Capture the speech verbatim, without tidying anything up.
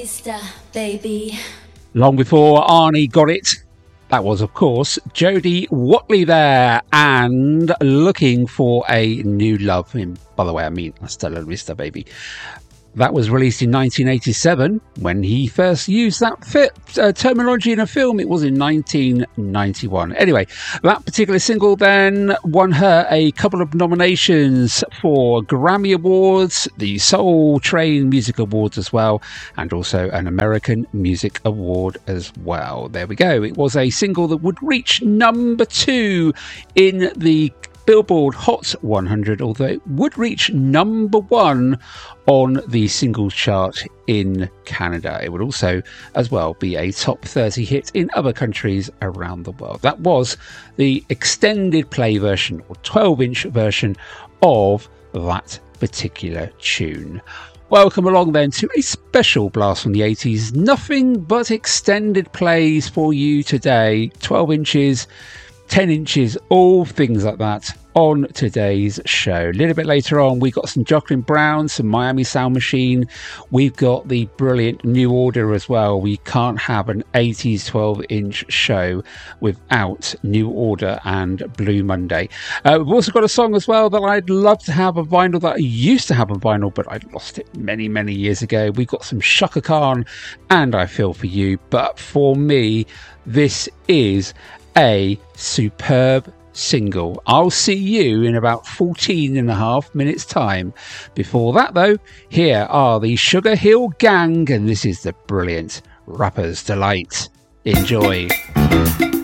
Baby. Long before Arnie got it, that was, of course, Jodie Watley there, and Looking for a New Love. And by the way, I mean Hasta la Vista, baby. That was released in nineteen eighty-seven. When he first used that fit, uh, terminology in a film, it was in nineteen ninety-one. Anyway, that particular single then won her a couple of nominations for Grammy Awards, the Soul Train Music Awards as well, and also an American Music Award as well. There we go. It was a single that would reach number two in the Billboard Hot one hundred, although it would reach number one on the singles chart in Canada. It would also, as well, be a top thirty hit in other countries around the world. That was the extended play version, or twelve inch version of that particular tune. Welcome along then to a special blast from the eighties. Nothing but extended plays for you today. twelve inches, ten inches, all things like that on today's show. A little bit later on, we've got some Jocelyn Brown, some Miami Sound Machine. We've got the brilliant New Order as well. We can't have an eighties twelve inch show without New Order and Blue Monday. Uh, we've also got a song as well that I'd love to have a vinyl, that I used to have a vinyl, but I lost it many, many years ago. We've got some Shaka Khan and I Feel For You. But for me, this is a superb single. I'll see you in about fourteen and a half minutes time. Before that though, here are the Sugar Hill Gang, and this is the brilliant Rapper's Delight. Enjoy.